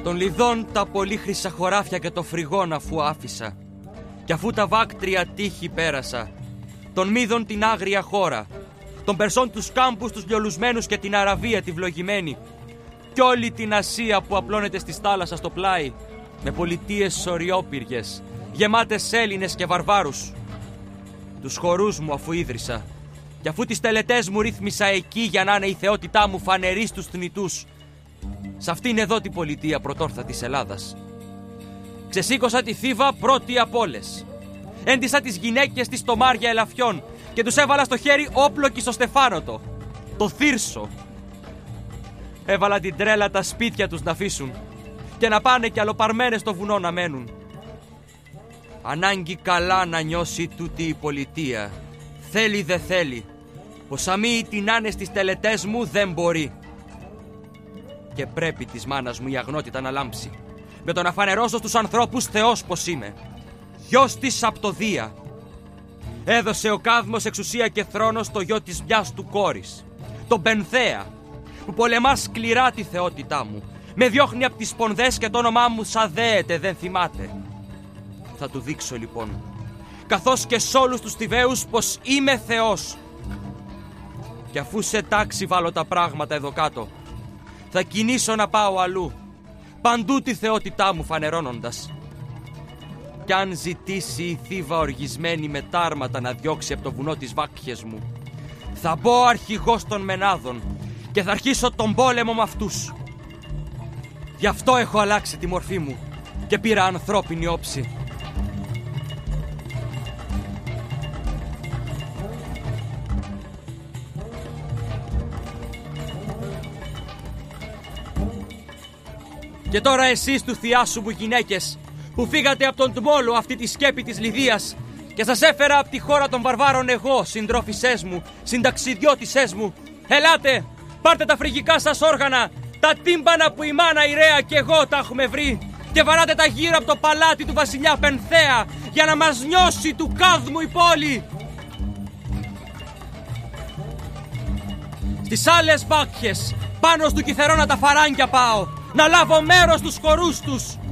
Των λιδών τα πολύ χρυσαχωράφια και το φρυγόν αφού άφησα, κι αφού τα βάκτρια τείχη πέρασα, των Μίδων την άγρια χώρα, των Περσών τους κάμπους τους λιολουσμένους και την Αραβία τη βλογημένη, κι όλη την Ασία που απλώνεται στη θάλασσα στο πλάι, με πολιτείες σωριόπυργες, γεμάτες Έλληνες και βαρβάρους. Τους χορούς μου αφού ίδρυσα, κι αφού τις τελετές μου ρύθμισα εκεί για να είναι η θεότητά μου φανερή στους θνητούς, σ' αυτήν εδώ την πολιτεία πρωτόρθα της Ελλάδας. Ξεσήκωσα τη Θήβα πρώτη απ' όλες. Έντυσα τις γυναίκες της στομάρια ελαφιών και τους έβαλα στο χέρι όπλο κι στο στεφάνωτο, το θύρσο. Έβαλα την τρέλα τα σπίτια τους να αφήσουν και να πάνε κι αλλοπαρμένες στο βουνό να μένουν. Ανάγκη καλά να νιώσει τούτη η πολιτεία. Θέλει δε θέλει, πως αμή την άνε στις τελετές μου δεν μπορεί. Και πρέπει της μάνας μου η αγνότητα να λάμψει, με το να φανερώσω στους ανθρώπους Θεός πως είμαι, γιος της απ' το Δία. Έδωσε ο Κάδμος εξουσία και θρόνο στο γιο της μιας του κόρης, τον Πενθέα, που πολεμά σκληρά τη θεότητά μου, με διώχνει απ' τις σπονδές και το όνομά μου σαν δέεται δεν θυμάται. Θα του δείξω λοιπόν, καθώς και σ' όλους τους Θηβαίους, πως είμαι Θεός. Και αφού σε τάξη βάλω τα πράγματα εδώ κάτω, θα κινήσω να πάω αλλού, παντού τη θεότητά μου φανερώνοντας. Κι αν ζητήσει η Θήβα οργισμένη με τάρματα να διώξει από το βουνό τις βάκχες μου, θα μπω αρχηγός των Μενάδων και θα αρχίσω τον πόλεμο με αυτούς. Γι' αυτό έχω αλλάξει τη μορφή μου και πήρα ανθρώπινη όψη. Και τώρα εσείς του θειάσου μου γυναίκες, που φύγατε από τον Τμόλο αυτή τη σκέπη της Λιδίας και σας έφερα από τη χώρα των βαρβάρων εγώ, συντρόφισσές μου, συνταξιδιώτισσές μου, ελάτε, πάρτε τα φρυγικά σας όργανα, τα τύμπανα που η μάνα η Ρέα και εγώ τα έχουμε βρει, και βαράτε τα γύρω από το παλάτι του βασιλιά Πενθέα, για να μας νιώσει του Κάδμου η πόλη. Στις άλλες βάκχες, πάνω στου Κιθερώνα τα φαράγγια πάω, να λάβω μέρος στους χορούς τους.